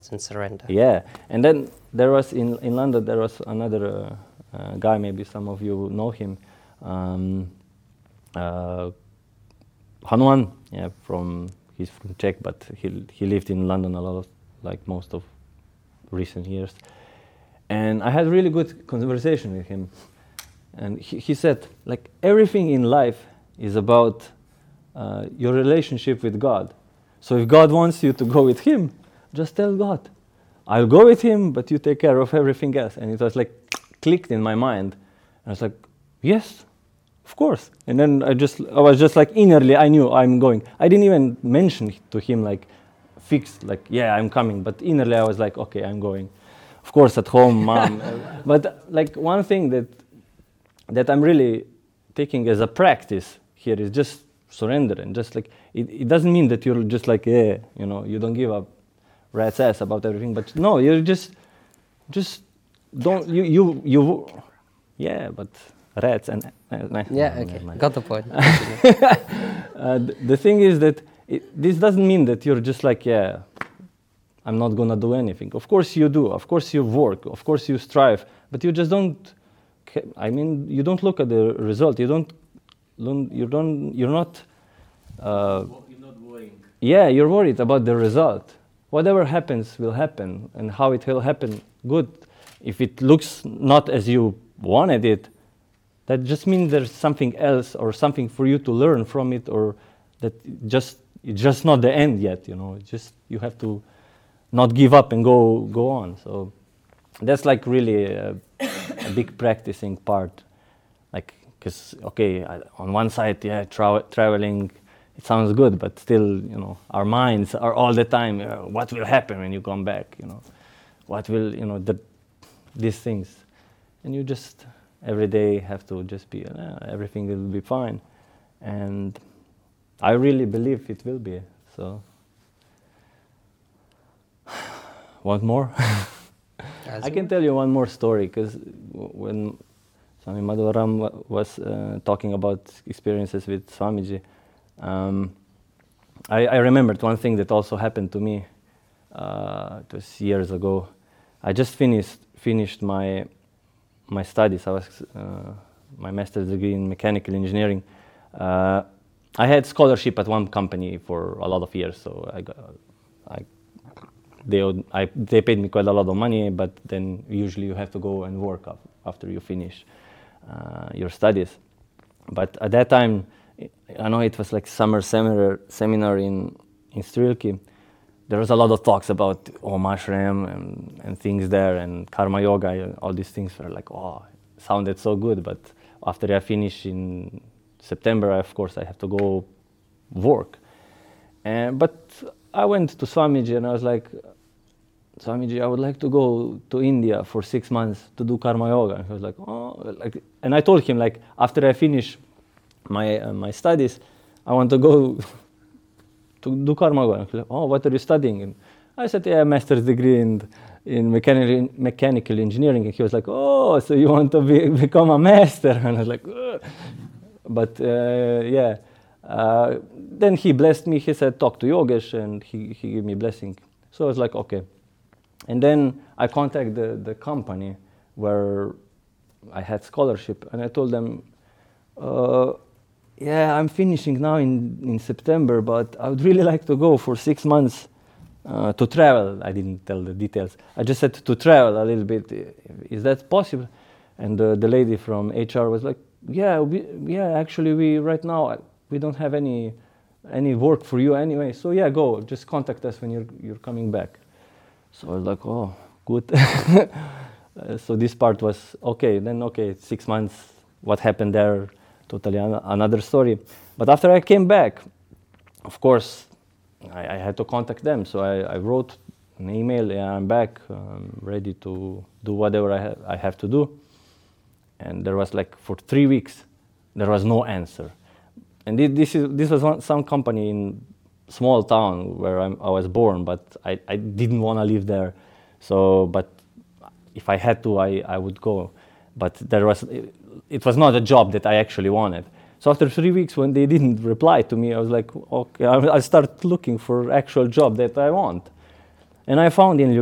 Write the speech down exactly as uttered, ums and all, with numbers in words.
and surrender. Yeah, and then there was in, in London, there was another uh, uh, guy, maybe some of you know him, um, uh, Hanuman, yeah, from, he's from Czech, but he, he lived in London a lot of, like most of recent years. And I had really good conversation with him. And he, he said, like, everything in life is about uh, your relationship with God. So if God wants you to go with him, just tell God, I'll go with him, but you take care of everything else. And it was like clicked in my mind. And I was like, yes, of course. And then I just, I was just like innerly, I knew I'm going. I didn't even mention to him like fixed, like, yeah, I'm coming. But innerly I was like, okay, I'm going. Of course, at home, mom. But like one thing that that I'm really taking as a practice here is just surrender, and just like it, it doesn't mean that you're just like, yeah, you know, you don't give a rat's ass about everything, but no, you're just just don't you you you yeah, but rats and uh, Yeah, no, okay, never mind. got the point. uh, th- the thing is that it, this doesn't mean that you're just like, yeah, I'm not gonna do anything. Of course you do, of course you work, of course you strive, but you just don't, I mean, you don't look at the result. You don't, you don't, you're not. Uh, You're not worrying. Yeah, you're worried about the result. Whatever happens will happen, and how it will happen, good. If it looks not as you wanted it, that just means there's something else or something for you to learn from it, or that just it's just not the end yet. You know, it's just you have to not give up and go go on. So that's like really a, a big practicing part, like, because okay, I, on one side, yeah, tra- traveling, it sounds good, but still, you know, our minds are all the time, uh, what will happen when you come back, you know, what will, you know, the, these things, and you just every day have to just be, uh, everything will be fine, and I really believe it will be. So, want more? As I you can tell you one more story, because w- when Swami Madhavaram wa- was uh, talking about experiences with Swamiji, um, I, I remembered one thing that also happened to me. Uh, it was years ago. I just finished finished my my studies. I was uh, my master's degree in mechanical engineering. Uh, I had scholarship at one company for a lot of years, so I got, I They, owed, I, they paid me quite a lot of money, but then usually you have to go and work af- after you finish uh, your studies. But at that time, I know it was like summer seminar, seminar in, in Strilki. There was a lot of talks about Om Ashram and, and things there, and Karma Yoga, and all these things were like, oh, sounded so good. But after I finish in September, of course, I have to go work. And, but I went to Swamiji and I was like, Swamiji, I would like to go to India for six months to do Karma Yoga. And he was like, oh, like, and I told him, like, after I finish my uh, my studies, I want to go to do Karma Yoga. And he was like, oh, what are you studying? And I said, yeah, master's degree in in mechanical mechanical engineering. And he was like, oh, so you want to be, become a master? And I was like, ugh. But uh, yeah. Uh, then he blessed me. He said, talk to Yogesh, and he, he gave me blessing. So I was like, okay. And then I contacted the, the company where I had scholarship, and I told them, uh, yeah, I'm finishing now in, in September, but I would really like to go for six months uh, to travel. I didn't tell the details. I just said to travel a little bit. Is that possible? And the, the lady from H R was like, yeah, we, yeah, actually, we right now, we don't have any any work for you anyway. So yeah, go. Just contact us when you're you're coming back. So I was like, oh, good. uh, so this part was okay. Then okay, six months. What happened there? Totally an- another story. But after I came back, of course, I, I had to contact them. So I, I wrote an email. Yeah, I'm back. I'm ready to do whatever I, ha- I have to do. And there was like for three weeks, there was no answer. And this is this was one, some company in small town where I'm, I was born, but I, I didn't want to live there. So, but if I had to, I, I would go. But there was it, it was not a job that I actually wanted. So after three weeks, when they didn't reply to me, I was like, okay, I'll, I'll start looking for actual job that I want. And I found in